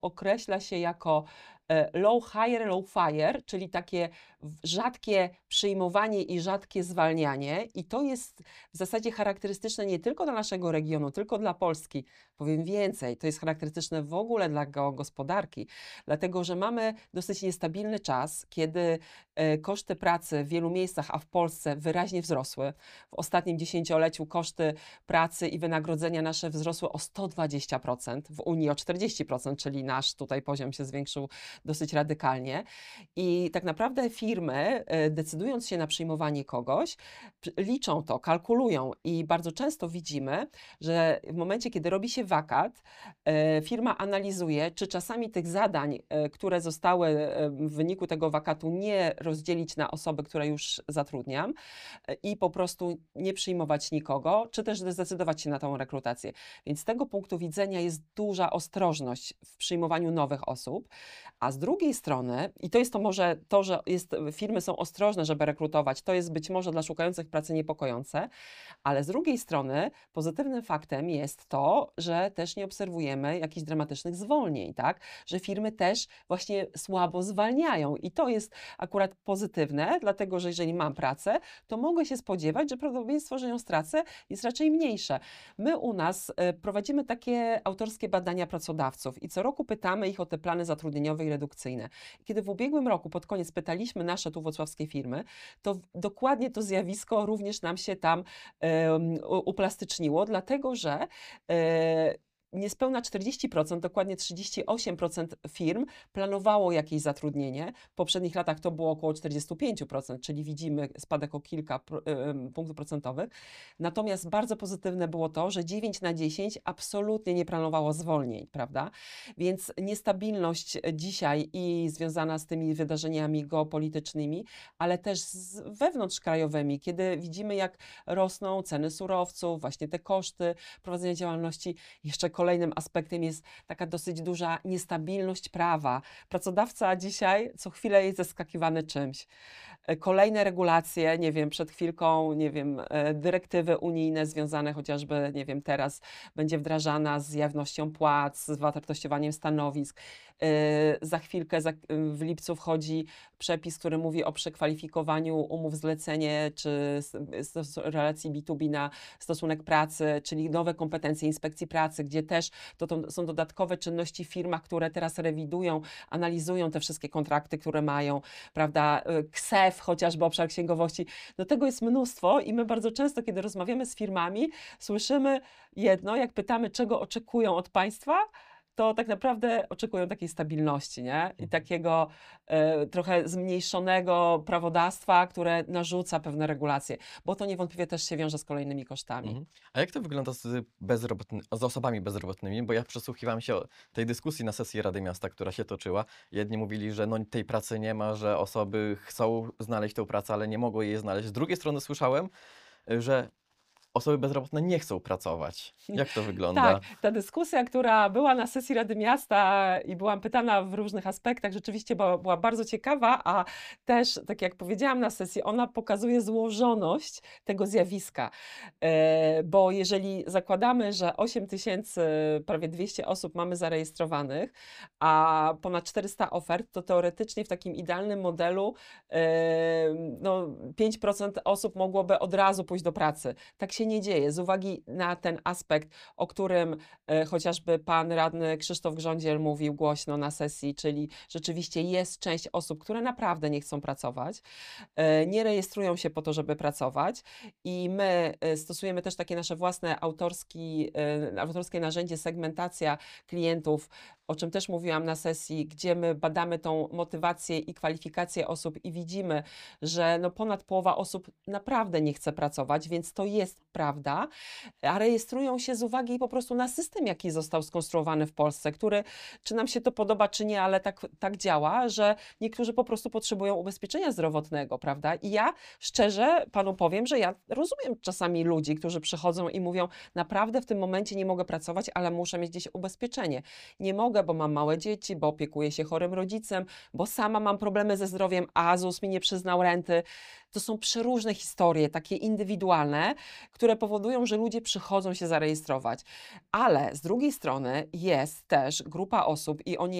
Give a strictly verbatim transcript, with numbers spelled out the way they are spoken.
określa się jako low hire, low fire, czyli takie rzadkie przyjmowanie i rzadkie zwalnianie. I to jest w zasadzie charakterystyczne nie tylko dla naszego regionu, tylko dla Polski. Powiem więcej, to jest charakterystyczne w ogóle dla gospodarki, dlatego że mamy dosyć niestabilny czas, kiedy koszty pracy w wielu miejscach, a w Polsce wyraźnie wzrosły. W ostatnim dziesięcioleciu koszty pracy i wynagrodzenia nasze wzrosły o sto dwadzieścia procent, w Unii o czterdzieści procent, czyli nasz tutaj poziom się zwiększył dosyć radykalnie. I tak naprawdę firmy, decydując się na przyjmowanie kogoś, liczą to, kalkulują i bardzo często widzimy, że w momencie, kiedy robi się wakat, firma analizuje, czy czasami tych zadań, które zostały w wyniku tego wakatu, nie rozdzielić na osoby, które już zatrudniam i po prostu nie przyjmować nikogo, czy też zdecydować się na tą rekrutację. Więc z tego punktu widzenia jest duża ostrożność w przyjmowaniu nowych osób, a z drugiej strony, i to jest to może to, że jest, firmy są ostrożne, żeby rekrutować, to jest być może dla szukających pracy niepokojące, ale z drugiej strony pozytywnym faktem jest to, że też nie obserwujemy jakichś dramatycznych zwolnień, tak? Że firmy też właśnie słabo zwalniają i to jest akurat pozytywne, dlatego że jeżeli mam pracę, to mogę się spodziewać, że prawdopodobieństwo, że ją stracę, jest raczej mniejsze. My u nas prowadzimy takie autorskie badania pracodawców i co roku pytamy ich o te plany zatrudnieniowe i redukcyjne. Kiedy w ubiegłym roku pod koniec pytaliśmy nasze tu wrocławskie firmy, to dokładnie to zjawisko również nam się tam um, uplastyczniło, dlatego że e, niespełna czterdzieści procent, dokładnie trzydzieści osiem procent firm planowało jakieś zatrudnienie. W poprzednich latach to było około czterdzieści pięć procent, czyli widzimy spadek o kilka punktów procentowych. Natomiast bardzo pozytywne było to, że dziewięć na dziesięć absolutnie nie planowało zwolnień, prawda? Więc niestabilność dzisiaj i związana z tymi wydarzeniami geopolitycznymi, ale też z wewnątrzkrajowymi, kiedy widzimy, jak rosną ceny surowców, właśnie te koszty prowadzenia działalności, jeszcze kolejnym aspektem jest taka dosyć duża niestabilność prawa. Pracodawca dzisiaj co chwilę jest zaskakiwany czymś. Kolejne regulacje, nie wiem, przed chwilką, nie wiem, dyrektywy unijne związane chociażby, nie wiem, teraz będzie wdrażana z jawnością płac, z wartościowaniem stanowisk. Za chwilkę, w lipcu wchodzi przepis, który mówi o przekwalifikowaniu umów zlecenie czy relacji B dwa B na stosunek pracy, czyli nowe kompetencje inspekcji pracy, gdzie też to, to są dodatkowe czynności w firmach, które teraz rewidują, analizują te wszystkie kontrakty, które mają, prawda, K S E F, chociażby obszar księgowości. Do tego jest mnóstwo i my bardzo często, kiedy rozmawiamy z firmami, słyszymy jedno, jak pytamy, czego oczekują od państwa, to tak naprawdę oczekują takiej stabilności, nie? I takiego e, trochę zmniejszonego prawodawstwa, które narzuca pewne regulacje, bo to niewątpliwie też się wiąże z kolejnymi kosztami. Mhm. A jak to wygląda z, bezrobotny, z osobami bezrobotnymi? Bo ja przesłuchiwałem się o tej dyskusji na sesji Rady Miasta, która się toczyła. Jedni mówili, że no, tej pracy nie ma, że osoby chcą znaleźć tę pracę, ale nie mogą jej znaleźć. Z drugiej strony słyszałem, że osoby bezrobotne nie chcą pracować. Jak to wygląda? Tak, ta dyskusja, która była na sesji Rady Miasta i byłam pytana w różnych aspektach, rzeczywiście była, była bardzo ciekawa, a też, tak jak powiedziałam na sesji, ona pokazuje złożoność tego zjawiska, e, bo jeżeli zakładamy, że osiem tysięcy, prawie dwieście osób mamy zarejestrowanych, a ponad czterysta ofert, to teoretycznie w takim idealnym modelu e, no, pięć procent osób mogłoby od razu pójść do pracy. Tak się nie dzieje, z uwagi na ten aspekt, o którym e, chociażby pan radny Krzysztof Grządziel mówił głośno na sesji, czyli rzeczywiście jest część osób, które naprawdę nie chcą pracować, e, nie rejestrują się po to, żeby pracować i my e, stosujemy też takie nasze własne autorski, e, autorskie narzędzie segmentacja klientów, o czym też mówiłam na sesji, gdzie my badamy tą motywację i kwalifikację osób i widzimy, że no ponad połowa osób naprawdę nie chce pracować, więc to jest prawda, a rejestrują się z uwagi po prostu na system, jaki został skonstruowany w Polsce, który, czy nam się to podoba, czy nie, ale tak, tak działa, że niektórzy po prostu potrzebują ubezpieczenia zdrowotnego, prawda? I ja szczerze panu powiem, że ja rozumiem czasami ludzi, którzy przychodzą i mówią, naprawdę w tym momencie nie mogę pracować, ale muszę mieć gdzieś ubezpieczenie. Nie mogę mogę, bo mam małe dzieci, bo opiekuję się chorym rodzicem, bo sama mam problemy ze zdrowiem, a ZUS mi nie przyznał renty. To są przeróżne historie, takie indywidualne, które powodują, że ludzie przychodzą się zarejestrować. Ale z drugiej strony jest też grupa osób i oni